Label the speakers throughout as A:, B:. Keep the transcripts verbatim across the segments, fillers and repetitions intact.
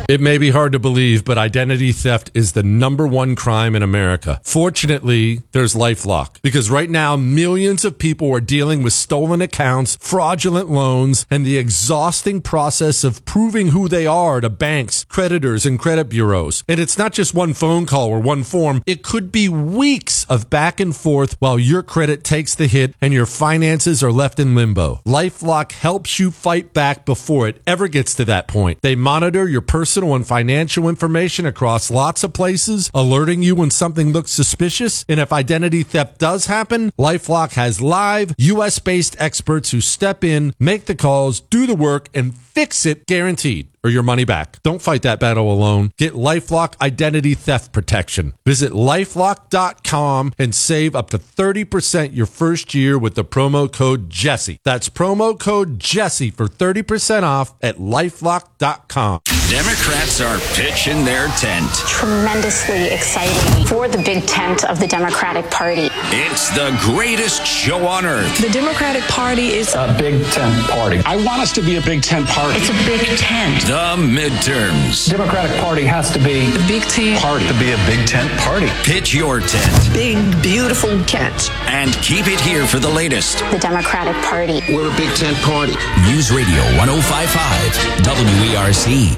A: It may be hard to believe, but identity theft is the number one crime in America. Fortunately, there's LifeLock, because right now, millions of people are dealing with stolen accounts, fraudulent loans, and the exhausting process of proving who they are to banks, creditors, and credit bureaus. And it's not just one phone call or one form. It could be weeks of back and forth while your credit takes the hit and your finances are left in limbo. LifeLock helps you fight back before it ever gets to that point. They monitor your personal and financial information across lots of places, alerting you when something looks suspicious. And if identity theft does happen, LifeLock has live U S-based experts who step in, make the calls, do the work, and fix it guaranteed, or your money back. Don't fight that battle alone. Get LifeLock Identity Theft Protection. Visit LifeLock dot com and save up to thirty percent your first year with the promo code Jesse. That's promo code Jesse for thirty percent off at LifeLock dot com.
B: Democrats are pitching their tent.
C: Tremendously exciting for the big tent of the Democratic Party.
B: It's the greatest show on earth.
D: The Democratic Party is
E: a big tent party. I want us to be a big tent party.
D: It's a big tent.
B: The midterms.
E: Democratic Party has to be
D: the big tent
E: party.
F: To be a big tent party.
B: Pitch your tent.
D: Big, beautiful tent.
B: And keep it here for the latest.
C: The Democratic Party.
G: We're a big tent party.
B: News Radio one oh five point five W E R C.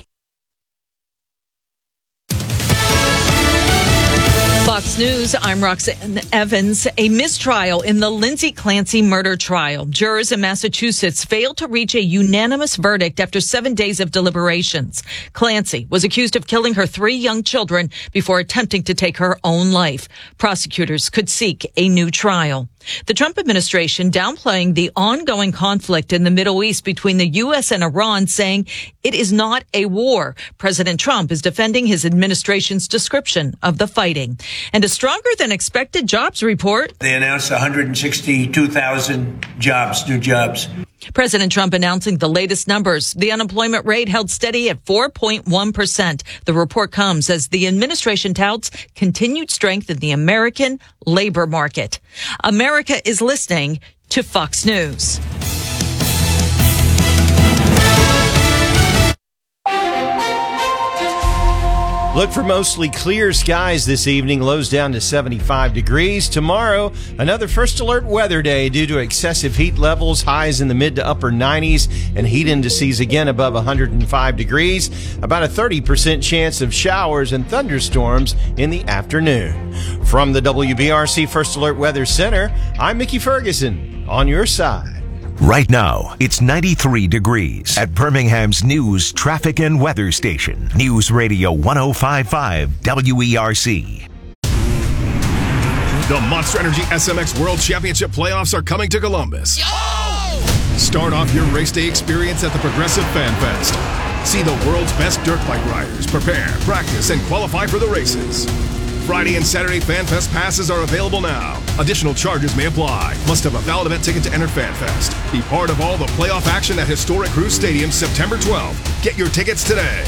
H: Fox News, I'm Roxanne Evans. A mistrial in the Lindsay Clancy murder trial. Jurors in Massachusetts failed to reach a unanimous verdict after seven days of deliberations. Clancy was accused of killing her three young children before attempting to take her own life. Prosecutors could seek a new trial. The Trump administration downplaying the ongoing conflict in the Middle East between the U S and Iran, saying it is not a war. President Trump is defending his administration's description of the fighting. And a stronger than expected jobs report.
I: They announced one hundred sixty-two thousand jobs, new jobs.
H: President Trump announcing the latest numbers. The unemployment rate held steady at four point one percent. The report comes as the administration touts continued strength in the American labor market. America is listening to Fox News.
J: Look for mostly clear skies this evening, lows down to seventy-five degrees. Tomorrow, another first alert weather day due to excessive heat levels, highs in the mid to upper nineties, and heat indices again above one hundred five degrees. About a thirty percent chance of showers and thunderstorms in the afternoon. From the W B R C First Alert Weather Center, I'm Mickey Ferguson, on your side.
K: Right now, it's ninety-three degrees at Birmingham's news, traffic, and weather station. News Radio one oh five point five W E R C.
L: The Monster Energy S M X World Championship playoffs are coming to Columbus. Yo! Start off your race day experience at the Progressive Fan Fest. See the world's best dirt bike riders prepare, practice, and qualify for the races. Friday and Saturday FanFest passes are available now. Additional charges may apply. Must have a valid event ticket to enter FanFest. Be part of all the playoff action at historic Crew Stadium September twelfth. Get your tickets today.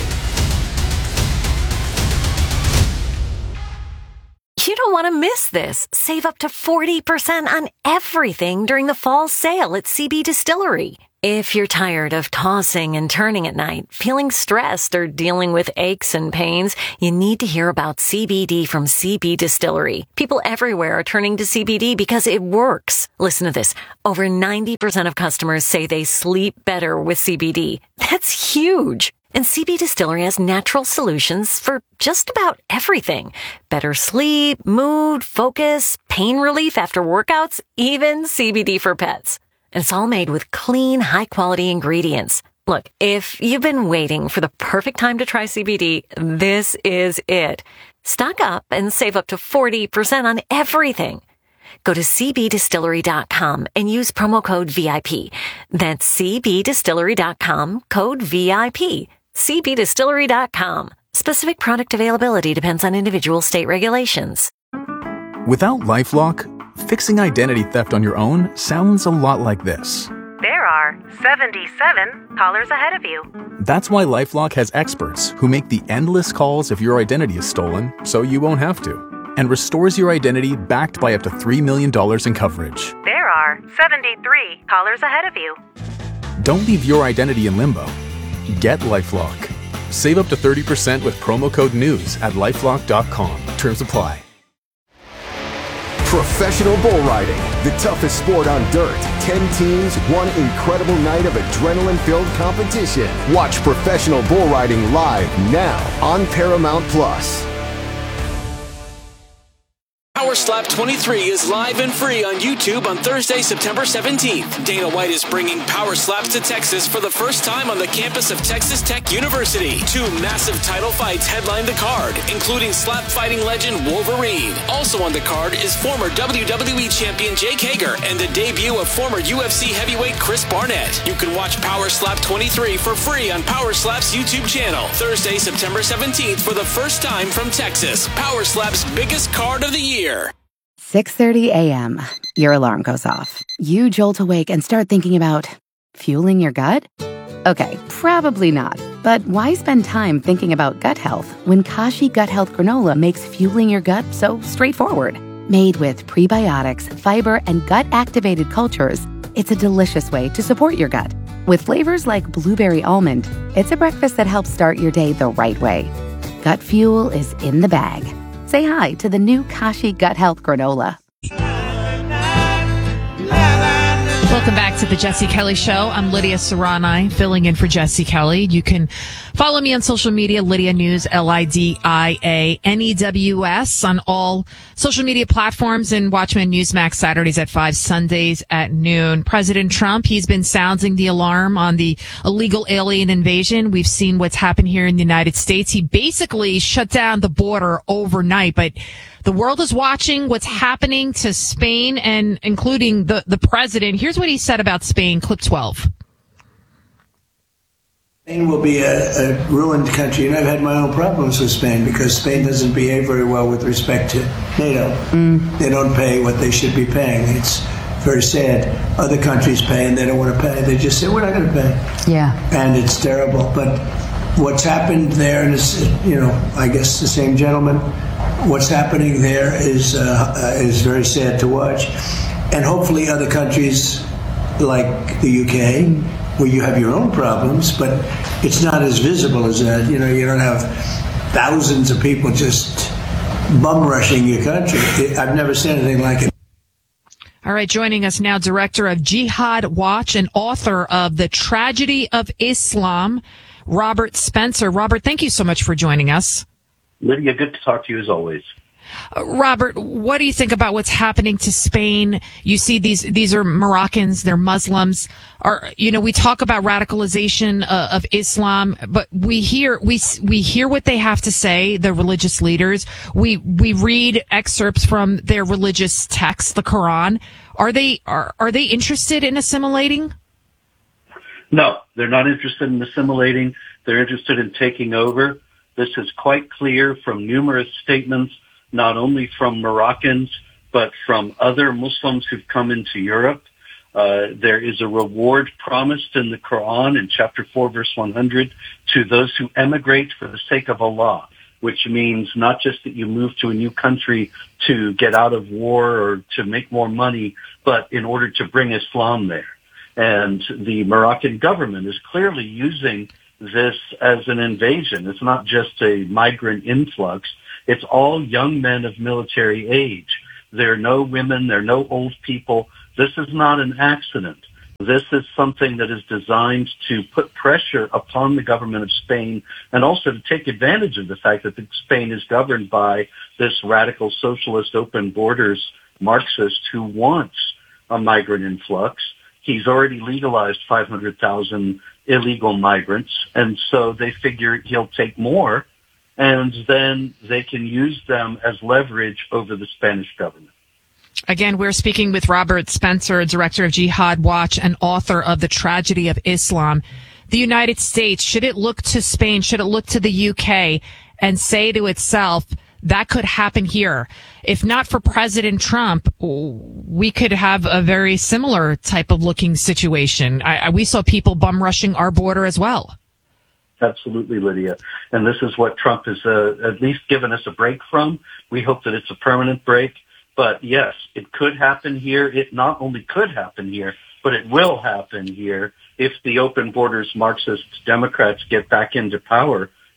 M: You don't want to miss this. Save up to forty percent on everything during the fall sale at C B Distillery. If you're tired of tossing and turning at night, feeling stressed, or dealing with aches and pains, you need to hear about C B D from C B Distillery. People everywhere are turning to C B D because it works. Listen to this. Over ninety percent of customers say they sleep better with C B D. That's huge. And C B Distillery has natural solutions for just about everything. Better sleep, mood, focus, pain relief after workouts, even C B D for pets. And it's all made with clean, high-quality ingredients. Look, if you've been waiting for the perfect time to try C B D, this is it. Stock up and save up to forty percent on everything. Go to C B distillery dot com and use promo code V I P. That's C B distillery dot com, code V I P. C B distillery dot com. Specific product availability depends on individual state regulations.
N: Without LifeLock, fixing identity theft on your own sounds a lot like this.
O: There are seventy-seven callers ahead of you.
N: That's why LifeLock has experts who make the endless calls if your identity is stolen, so you won't have to, and restores your identity backed by up to three million dollars in coverage.
O: There are seventy-three callers ahead of you.
N: Don't leave your identity in limbo. Get LifeLock. Save up to thirty percent with promo code NEWS at lifelock dot com. Terms apply.
F: Professional bull riding, the toughest sport on dirt. Ten teams, one incredible night of adrenaline-filled competition. Watch professional bull riding live now on Paramount Plus.
B: Power Slap twenty-three is live and free on YouTube on Thursday, September seventeenth. Dana White is bringing Power Slaps to Texas for the first time on the campus of Texas Tech University. Two massive title fights headline the card, including slap fighting legend Wolverine. Also on the card is former W W E champion Jake Hager and the debut of former U F C heavyweight Chris Barnett. You can watch Power Slap twenty-three for free on Power Slap's YouTube channel. Thursday, September seventeenth for the first time from Texas. Power Slap's biggest card of the year.
G: six thirty a.m. Your alarm goes off. You jolt awake and start thinking about fueling your gut? Okay, probably not. But why spend time thinking about gut health when Kashi Gut Health Granola makes fueling your gut so straightforward? Made with prebiotics, fiber, and gut-activated cultures, it's a delicious way to support your gut. With flavors like blueberry almond, it's a breakfast that helps start your day the right way. Gut fuel is in the bag. Say hi to the new Kashi Gut Health Granola.
P: Welcome back to the Jesse Kelly Show. I'm Lydia Serrani, filling in for Jesse Kelly. You can follow me on social media, Lydia News, L I D I A N E W S, on all social media platforms, and watch me on Newsmax Saturdays at five, Sundays at noon. President Trump, he's been sounding the alarm on the illegal alien invasion. We've seen what's happened here in the United States. He basically shut down the border overnight, but the world is watching what's happening to Spain, and including the, the president. Here's what he said about Spain, clip twelve.
I: Spain will be a, a ruined country, and I've had my own problems with Spain because Spain doesn't behave very well with respect to NATO. Mm. They don't pay what they should be paying. It's very sad. Other countries pay, and they don't want to pay. They just say, we're not going to pay.
G: Yeah.
I: And it's terrible. But what's happened there, and it's, you know, I guess the same gentleman, what's happening there is uh, uh, is very sad to watch. And hopefully other countries like the U K, where you have your own problems, but it's not as visible as that. You know, you don't have thousands of people just bum rushing your country. I've never seen anything like it.
P: All right, joining us now, director of Jihad Watch and author of The Tragedy of Islam, Robert Spencer. Robert, thank you so much for joining us.
Q: Lydia, good to talk to you as always.
P: Uh, Robert, what do you think about what's happening to Spain? You see these, these are Moroccans, they're Muslims. Are, you know, we talk about radicalization uh, of Islam, but we hear, we, we hear what they have to say, the religious leaders. We, we read excerpts from their religious text, the Quran. Are they, are, are they interested in assimilating?
Q: No, they're not interested in assimilating. They're interested in taking over. This is quite clear from numerous statements, not only from Moroccans, but from other Muslims who've come into Europe. Uh, there is a reward promised in the Quran in chapter four, verse one hundred, to those who emigrate for the sake of Allah, which means not just that you move to a new country to get out of war or to make more money, but in order to bring Islam there. And the Moroccan government is clearly using this as an invasion. It's not just a migrant influx. It's all young men of military age. There are no women. There are no old people. This is not an accident. This is something that is designed to put pressure upon the government of Spain and also to take advantage of the fact that Spain is governed by this radical socialist open borders Marxist who wants a migrant influx. He's already legalized five hundred thousand illegal migrants, and so they figure he'll take more, and then they can use them as leverage over the Spanish government.
P: Again, we're speaking with Robert Spencer, director of Jihad Watch and author of The Tragedy of Islam. The United States, should it look to Spain, should it look to the U K and say to itself, that could happen here? If not for President Trump, we could have a very similar type of looking situation. I, I, we saw people bum rushing our border as well.
Q: Absolutely, Lydia. And this is what Trump has uh, at least given us a break from. We hope that it's a permanent break. But yes, it could happen here. It not only could happen here, but it will happen here if the open borders Marxist Democrats get back into power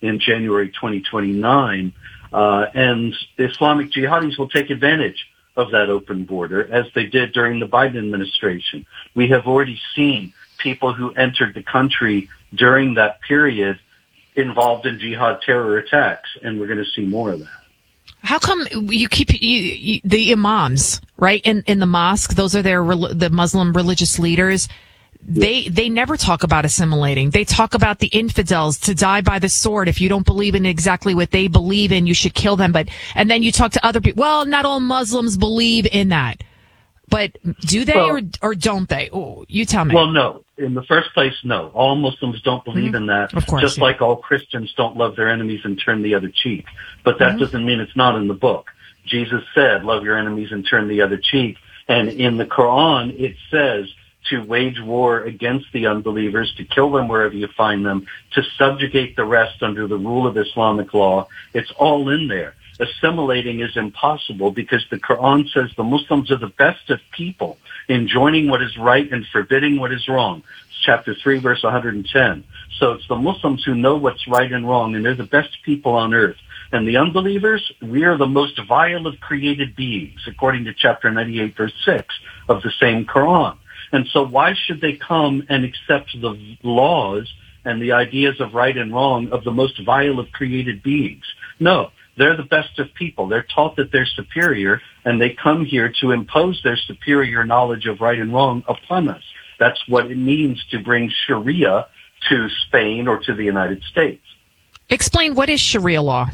Q: in January twenty twenty-nine. Uh, and Islamic jihadis will take advantage of that open border, as they did during the Biden administration. We have already seen people who entered the country during that period involved in jihad terror attacks, and we're going to see more of that.
P: How come you keep you, you, the imams, right, in, in the mosque, those are their the Muslim religious leaders, they they never talk about assimilating. They talk about the infidels to die by the sword. If you don't believe in exactly what they believe in, you should kill them. But and then you talk to other people. Well, not all Muslims believe in that. But do they well, or or don't they? Oh, you tell me.
Q: Well, no. In the first place, no. All Muslims don't believe mm-hmm. in that.
P: Of course,
Q: just
P: yeah.
Q: like all Christians don't love their enemies and turn the other cheek. But that mm-hmm. doesn't mean it's not in the book. Jesus said, love your enemies and turn the other cheek. And in the Quran, it says to wage war against the unbelievers, to kill them wherever you find them, to subjugate the rest under the rule of Islamic law. It's all in there. Assimilating is impossible because the Quran says the Muslims are the best of people in joining what is right and forbidding what is wrong. It's chapter three, verse one hundred ten. So it's the Muslims who know what's right and wrong, and they're the best people on earth. And the unbelievers, we are the most vile of created beings, according to chapter ninety-eight, verse six of the same Quran. And so why should they come and accept the laws and the ideas of right and wrong of the most vile of created beings? No, they're the best of people. They're taught that they're superior, and they come here to impose their superior knowledge of right and wrong upon us. That's what it means to bring Sharia to Spain or to the United States.
P: Explain, what is Sharia law?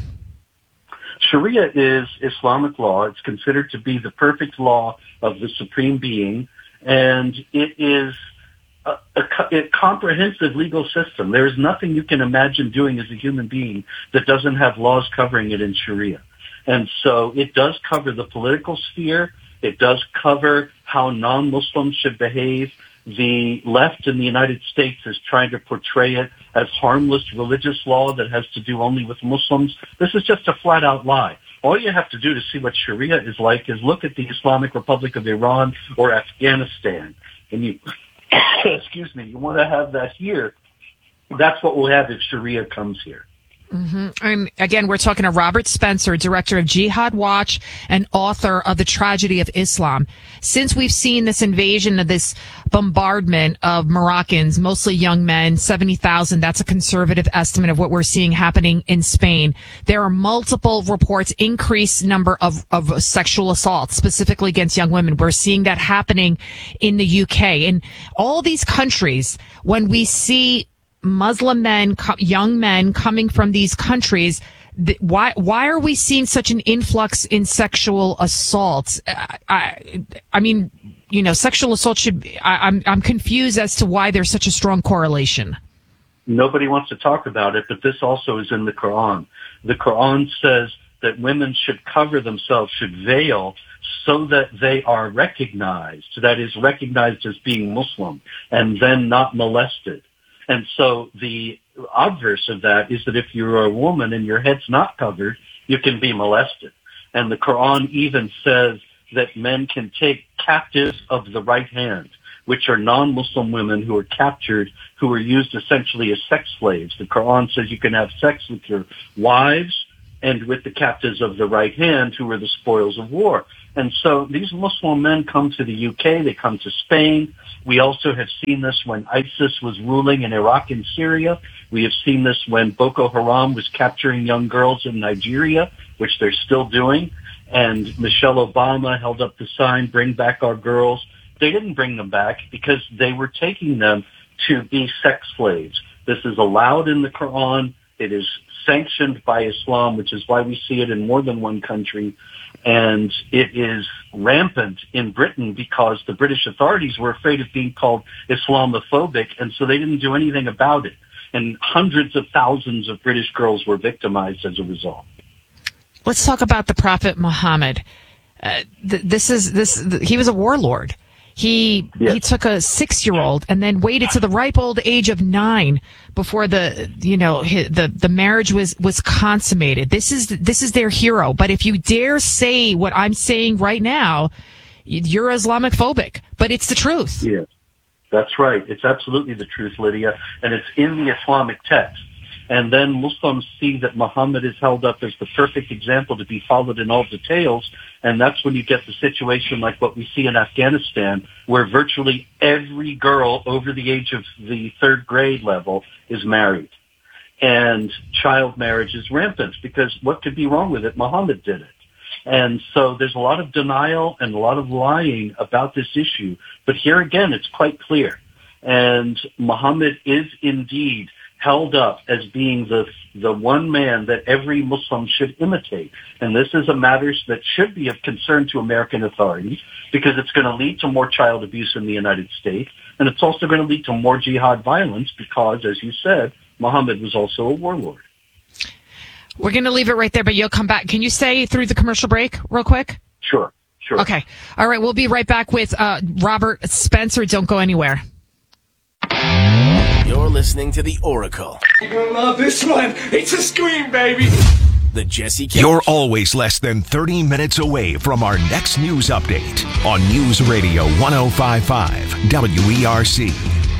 Q: Sharia is Islamic law. It's considered to be the perfect law of the supreme being, and it is a, a, a comprehensive legal system. There is nothing you can imagine doing as a human being that doesn't have laws covering it in Sharia. And so it does cover the political sphere. It does cover how non-Muslims should behave. The left in the United States is trying to portray it as harmless religious law that has to do only with Muslims. This is just a flat-out lie. All you have to do to see what Sharia is like is look at the Islamic Republic of Iran or Afghanistan. And you, excuse me, you want to have that here. That's what we'll have if Sharia comes here.
P: Mm-hmm. And again, we're talking to Robert Spencer, director of Jihad Watch and author of The Tragedy of Islam. Since we've seen this invasion of this bombardment of Moroccans, mostly young men, seventy thousand, that's a conservative estimate of what we're seeing happening in Spain. There are multiple reports, increased number of, of sexual assaults, specifically against young women. We're seeing that happening in the U K. In all these countries, when we see Muslim men, young men coming from these countries, why why are we seeing such an influx in sexual assaults? I, I mean, you know, sexual assault should. I, I'm I'm confused as to why there's such a strong correlation.
Q: Nobody wants to talk about it, but this also is in the Quran. The Quran says that women should cover themselves, should veil, so that they are recognized. That is, recognized as being Muslim, and then not molested. And so the obverse of that is that if you're a woman and your head's not covered, you can be molested. And the Quran even says that men can take captives of the right hand, which are non-Muslim women who are captured, who are used essentially as sex slaves. The Quran says you can have sex with your wives and with the captives of the right hand, who are the spoils of war. And so these Muslim men come to the U K, they come to Spain. We also have seen this when ISIS was ruling in Iraq and Syria. We have seen this when Boko Haram was capturing young girls in Nigeria, which they're still doing. And Michelle Obama held up the sign, bring back our girls. They didn't bring them back because they were taking them to be sex slaves. This is allowed in the Quran. It is sanctioned by Islam, which is why we see it in more than one country. And it is rampant in Britain because the British authorities were afraid of being called Islamophobic, and so they didn't do anything about it. And hundreds of thousands of British girls were victimized as a result.
P: Let's talk about the Prophet Muhammad. Uh, th- this is this. Th- he was a warlord. He yes. he took a six-year-old and then waited to the ripe old age of nine before the you know his, the the marriage was was consummated. This is this is their hero. But if you dare say what I'm saying right now, you're Islamophobic. But it's the truth.
Q: Yes, that's right. It's absolutely the truth, Lydia, and it's in the Islamic text. And then Muslims see that Muhammad is held up as the perfect example to be followed in all details. And that's when you get the situation like what we see in Afghanistan, where virtually every girl over the age of the third grade level is married. And child marriage is rampant because what could be wrong with it? Muhammad did it. And so there's a lot of denial and a lot of lying about this issue. But here again, it's quite clear. And Muhammad is indeed held up as being the the one man that every Muslim should imitate. And this is a matter that should be of concern to American authorities because it's going to lead to more child abuse in the United States. And it's also going to lead to more jihad violence because, as you said, Muhammad was also a warlord.
P: We're going to leave it right there, but you'll come back. Can you stay through the commercial break real quick?
Q: Sure, sure.
P: Okay. All right, we'll be right back with uh, Robert Spencer. Don't go anywhere.
R: You're listening to The Oracle.
S: You're going to love this one. It's a scream, baby.
R: The Jesse Kelly
K: You're always less than thirty minutes away from our next news update on News Radio one oh five point five W E R C.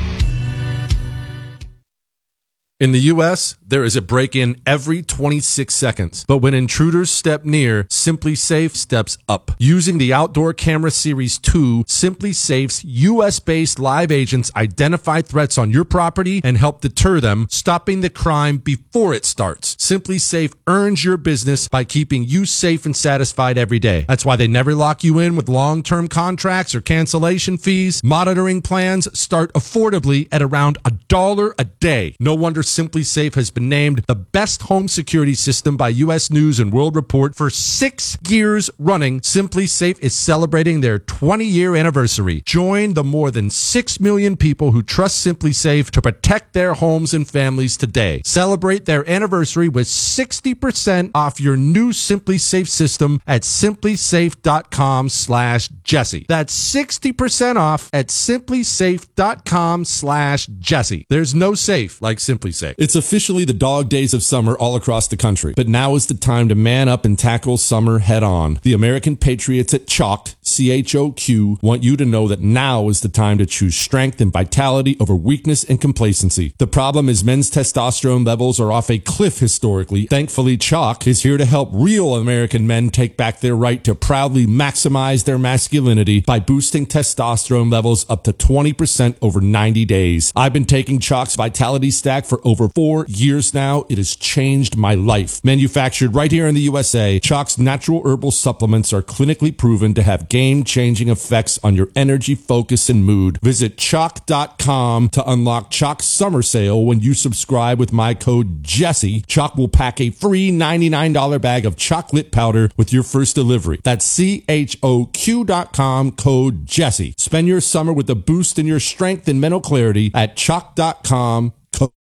A: In the U S, there is a break-in every twenty-six seconds. But when intruders step near, SimpliSafe steps up. Using the Outdoor Camera Series two, SimpliSafe's U S-based live agents identify threats on your property and help deter them, stopping the crime before it starts. SimpliSafe earns your business by keeping you safe and satisfied every day. That's why they never lock you in with long-term contracts or cancellation fees. Monitoring plans start affordably at around a dollar a day. No wonder SimpliSafe has been named the best home security system by U S News and World Report for six years running. SimpliSafe is celebrating their twenty-year anniversary. Join the more than six million people who trust SimpliSafe to protect their homes and families today. Celebrate their anniversary with sixty percent off your new SimpliSafe system at simplisafe.com slash Jesse. That's sixty percent off at simplisafe.com slash Jesse. There's no safe like SimpliSafe. It's officially the dog days of summer all across the country, but now is the time to man up and tackle summer head on. The American Patriots at Choq, C H O Q, want you to know that now is the time to choose strength and vitality over weakness and complacency. The problem is men's testosterone levels are off a cliff historically. Thankfully, Choq is here to help real American men take back their right to proudly maximize their masculinity by boosting testosterone levels up to twenty percent over ninety days. I've been taking Choq's Vitality Stack for over four years now. It has changed my life. Manufactured right here in the U S A, Choq's natural herbal supplements are clinically proven to have game-changing effects on your energy, focus, and mood. Visit choq dot com to unlock Choq's summer sale. When you subscribe with my code Jesse, Choq will pack a free ninety-nine dollars bag of chocolate powder with your first delivery. That's C H O Q dot com, code Jesse. Spend your summer with a boost in your strength and mental clarity at choq dot com. Code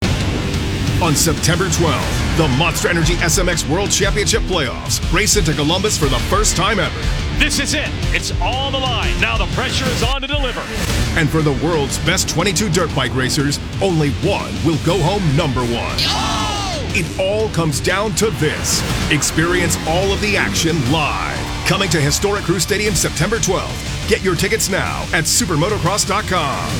L: On September twelfth, the Monster Energy S M X World Championship Playoffs race into Columbus for the first time ever.
T: This is it. It's on the line. Now the pressure is on to deliver.
L: And for the world's best twenty-two dirt bike racers, only one will go home number one. Oh! It all comes down to this. Experience all of the action live. Coming to historic Crew Stadium September twelfth. Get your tickets now at supermotocross dot com.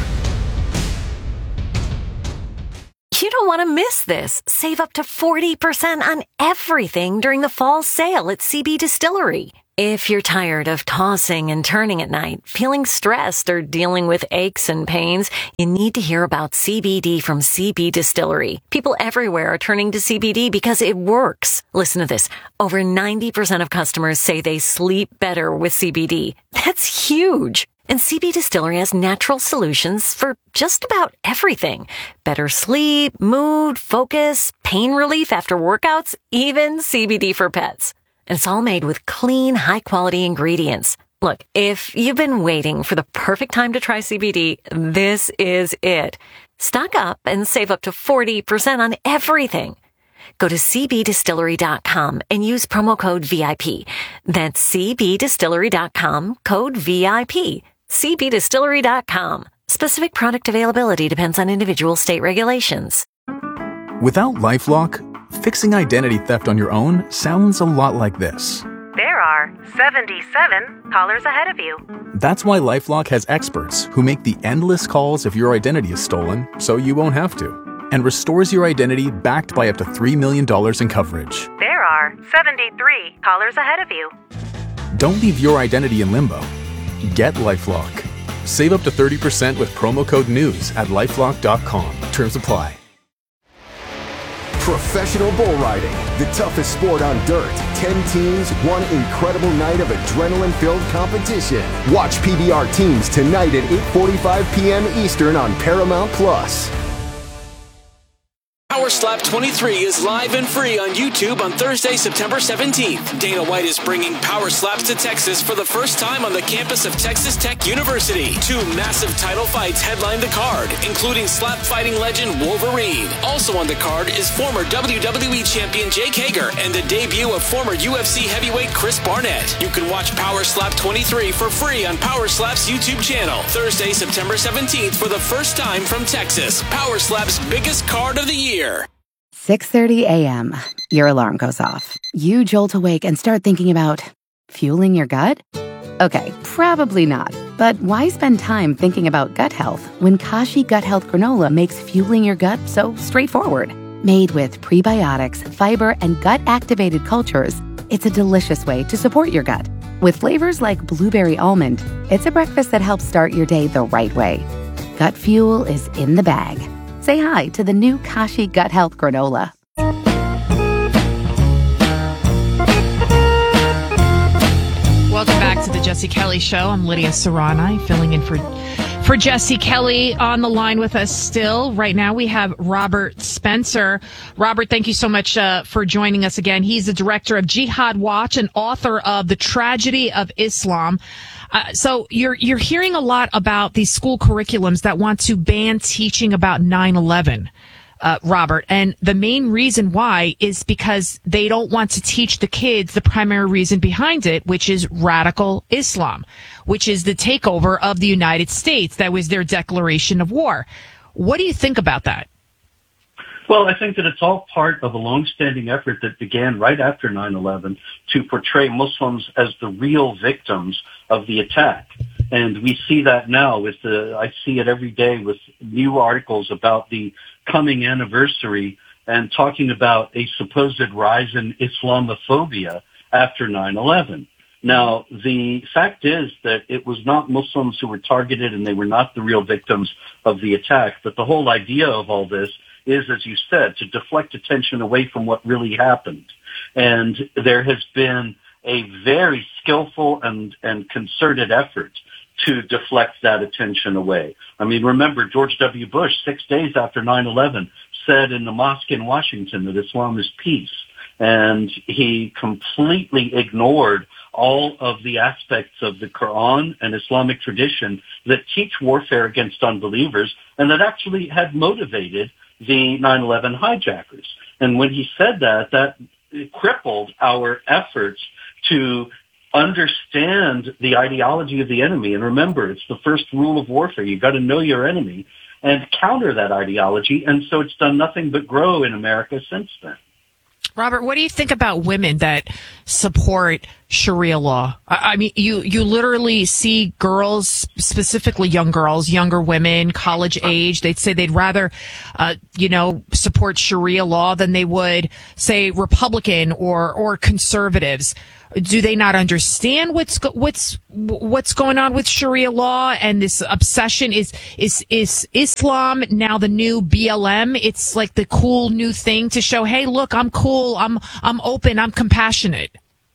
M: You don't want to miss this. Save up to forty percent on everything during the fall sale at C B Distillery. If you're tired of tossing and turning at night, feeling stressed, or dealing with aches and pains, you need to hear about C B D from C B Distillery. People everywhere are turning to C B D because it works. Listen to this. Over ninety percent of customers say they sleep better with C B D. That's huge. And C B Distillery has natural solutions for just about everything. Better sleep, mood, focus, pain relief after workouts, even C B D for pets. And it's all made with clean, high-quality ingredients. Look, if you've been waiting for the perfect time to try C B D, this is it. Stock up and save up to forty percent on everything. Go to c b distillery dot com and use promo code V I P. That's c b distillery dot com, code V I P. c b distillery dot com. Specific product availability depends on individual state regulations.
N: Without LifeLock, fixing identity theft on your own sounds a lot like this.
O: There are seventy-seven callers ahead of you.
N: That's why LifeLock has experts who make the endless calls if your identity is stolen, so you won't have to. and restores your identity backed by up to three million dollars in coverage.
O: There are seventy-three callers ahead of you.
N: Don't leave your identity in limbo. Get LifeLock. Save up to thirty percent with promo code NEWS at lifelock dot com. Terms apply.
F: Professional bull riding, the toughest sport on dirt. Ten teams, one incredible night of adrenaline-filled competition. Watch P B R teams tonight at eight forty-five p.m. Eastern on Paramount Plus.
B: Power Slap twenty-three is live and free on YouTube on Thursday, September seventeenth. Dana White is bringing Power Slaps to Texas for the first time on the campus of Texas Tech University. Two massive title fights headline the card, including slap fighting legend Wolverine. Also on the card is former W W E champion Jake Hager and the debut of former U F C heavyweight Chris Barnett. You can watch Power Slap twenty-three for free on Power Slap's YouTube channel. Thursday, September seventeenth for the first time from Texas. Power Slap's biggest card of the year.
G: six thirty a.m. Your alarm goes off. You jolt awake and start thinking about fueling your gut? Okay, probably not. But why spend time thinking about gut health when Kashi Gut Health Granola makes fueling your gut so straightforward? Made with prebiotics, fiber, and gut-activated cultures, it's a delicious way to support your gut. With flavors like blueberry almond, it's a breakfast that helps start your day the right way. Gut fuel is in the bag. Say hi to the new Kashi Gut Health Granola.
P: Welcome back to the Jesse Kelly Show. I'm Lydia Serrani, filling in for for Jesse Kelly. On the line with us still right now, we have Robert Spencer. Robert, thank you so much uh, for joining us again. He's the director of Jihad Watch and author of The Tragedy of Islam. Uh, so you're you're hearing a lot about these school curriculums that want to ban teaching about nine eleven, uh, Robert. And the main reason why is because they don't want to teach the kids the primary reason behind it, which is radical Islam, which is the takeover of the United States. That was their declaration of war. What do you think about that?
Q: Well, I think that it's all part of a long-standing effort that began right after nine eleven to portray Muslims as the real victims of the attack. And we see that now with the, I see it every day with new articles about the coming anniversary and talking about a supposed rise in Islamophobia after nine eleven. Now, the fact is that it was not Muslims who were targeted and they were not the real victims of the attack, but the whole idea of all this is, as you said, to deflect attention away from what really happened. And there has been a very skillful and, and concerted effort to deflect that attention away. I mean, remember, George W. Bush, six days after nine eleven, said in the mosque in Washington that Islam is peace. And he completely ignored all of the aspects of the Quran and Islamic tradition that teach warfare against unbelievers and that actually had motivated the nine eleven hijackers. And when he said that, that crippled our efforts to understand the ideology of the enemy. And remember, it's the first rule of warfare. You've got to know your enemy and counter that ideology. And so it's done nothing but grow in America since then.
P: Robert, what do you think about women that support Sharia law? I mean, you, you literally see girls, specifically young girls, younger women, college age. They'd say they'd rather, uh, you know, support Sharia law than they would, say, Republican or, or conservatives. Do they not understand what's what's what's going on with Sharia law and this obsession? Is is is Islam now the new B L M? It's like the cool new thing to show, hey, look, I'm cool, I'm I'm open, I'm compassionate.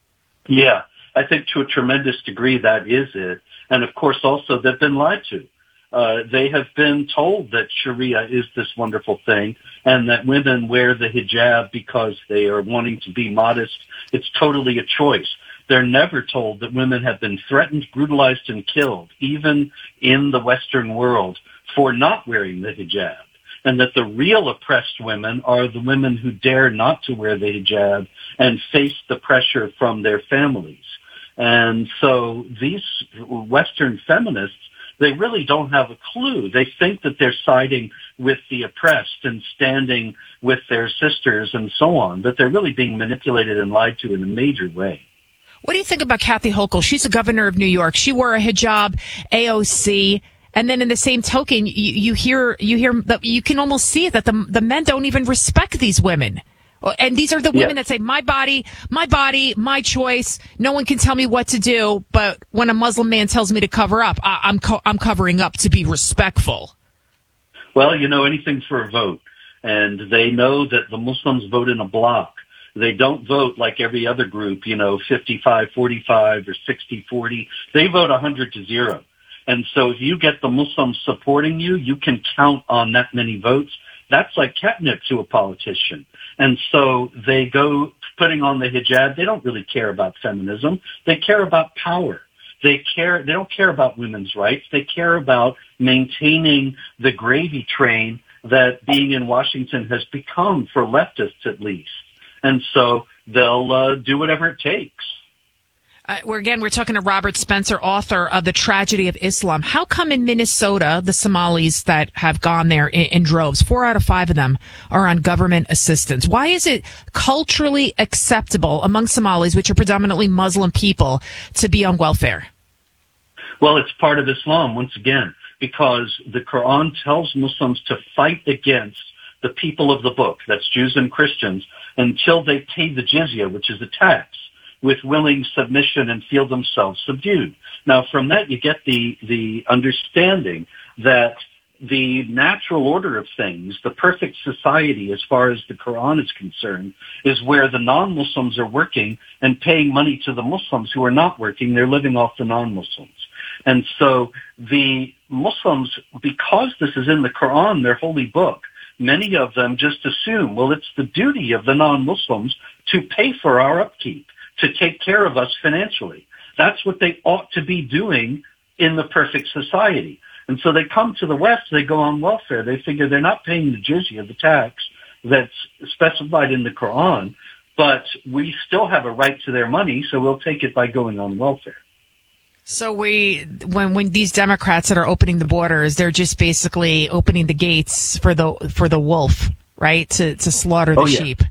Q: Yeah, I think to a tremendous degree that is it. And of course, also they've been lied to. Uh, they have been told that Sharia is this wonderful thing and that women wear the hijab because they are wanting to be modest. It's totally a choice. They're never told that women have been threatened, brutalized, and killed, even in the Western world, for not wearing the hijab. And that the real oppressed women are the women who dare not to wear the hijab and face the pressure from their families. And so these Western feminists, they really don't have a clue. They think that they're siding with the oppressed and standing with their sisters and so on, but they're really being manipulated and lied to in a major way.
P: What do you think about Kathy Hochul? She's the governor of New York. She wore a hijab, A O C, And then in the same token, you, you hear, you hear that you can almost see it that the, the men don't even respect these women. And these are the women
Q: yes.
P: that say, my body, my body, my choice. No one can tell me what to do. But when a Muslim man tells me to cover up, I, I'm, co- I'm covering up to be respectful.
Q: Well, you know, anything for a vote. And they know that the Muslims vote in a block. They don't vote like every other group, you know, fifty-five forty-five or sixty forty. They vote one hundred to zero. And so if you get the Muslims supporting you, you can count on that many votes. That's like catnip to a politician. And so they go putting on the hijab. They don't really care about feminism. They care about power. They care, they don't care about women's rights. They care about maintaining the gravy train that being in Washington has become for leftists at least. And so they'll uh, do whatever it takes.
P: Uh, we're again, we're talking to Robert Spencer, author of The Tragedy of Islam. How come in Minnesota, the Somalis that have gone there in, in droves, four out of five of them are on government assistance? Why is it culturally acceptable among Somalis, which are predominantly Muslim people, to be on welfare?
Q: Well, it's part of Islam, once again, because the Quran tells Muslims to fight against the people of the book, that's Jews and Christians, until they pay the jizya, which is a tax, with willing submission and feel themselves subdued. Now, from that, you get the, the understanding that the natural order of things, the perfect society as far as the Quran is concerned, is where the non-Muslims are working and paying money to the Muslims who are not working. They're living off the non-Muslims. And so the Muslims, because this is in the Quran, their holy book, many of them just assume, well, it's the duty of the non-Muslims to pay for our upkeep, to take care of us financially. That's what they ought to be doing in the perfect society. And so they come to the West, they go on welfare. They figure they're not paying the jizya, the tax that's specified in the Quran, but we still have a right to their money, so we'll take it by going on welfare.
P: So we, when when these Democrats that are opening the borders, they're just basically opening the gates for the for the wolf, right? To to slaughter the
Q: oh, yeah.
P: sheep.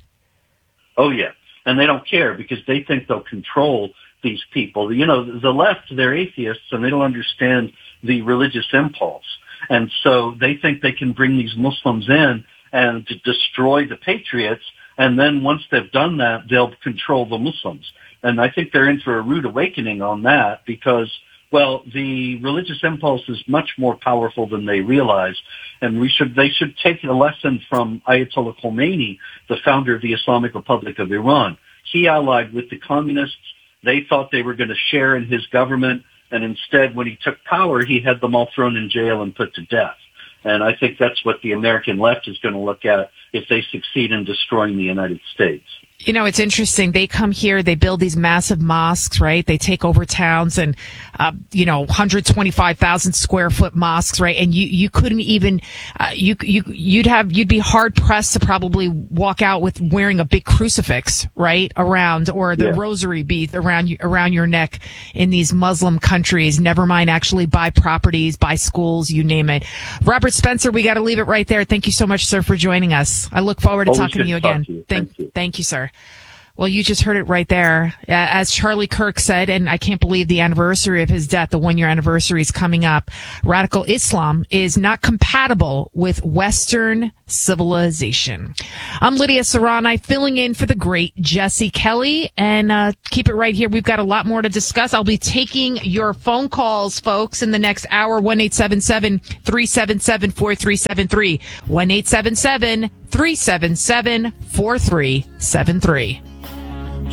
Q: Oh yeah, and they don't care because they think they'll control these people. You know, the left, they're atheists and they don't understand the religious impulse, and so they think they can bring these Muslims in and to destroy the patriots, and then once they've done that, they'll control the Muslims. And I think they're in for a rude awakening on that because, well, the religious impulse is much more powerful than they realize. And we should, they should take a lesson from Ayatollah Khomeini, the founder of the Islamic Republic of Iran. He allied with the communists. They thought they were going to share in his government. And instead, when he took power, he had them all thrown in jail and put to death. And I think that's what the American left is going to look at if they succeed in destroying the United States.
P: You know, it's interesting. They come here, they build these massive mosques, right? They take over towns and, uh, you know, one hundred twenty-five thousand square foot mosques, right? And you, you couldn't even, uh, you, you, you'd have, you'd be hard pressed to probably walk out with wearing a big crucifix, right? Around, or the
Q: yeah.
P: rosary bead around you, around your neck in these Muslim countries. Never mind actually buy properties, buy schools, you name it. Robert Spencer, we got to leave it right there. Thank you so much, sir, for joining us. I look forward to
Q: Always
P: talking to you
Q: talk
P: again.
Q: to you.
P: Thank,
Q: Thank you.
P: Thank you, sir. Well, you just heard it right there. Uh, as Charlie Kirk said, and I can't believe the anniversary of his death, the one-year anniversary is coming up. Radical Islam is not compatible with Western civilization. I'm Lydia Serrani, filling in for the great Jesse Kelly. And uh, keep it right here. We've got a lot more to discuss. I'll be taking your phone calls, folks, in the next hour. one eight seven seven, three seven seven, four three seven three. one eight seven seven, three seven seven, four three seven three.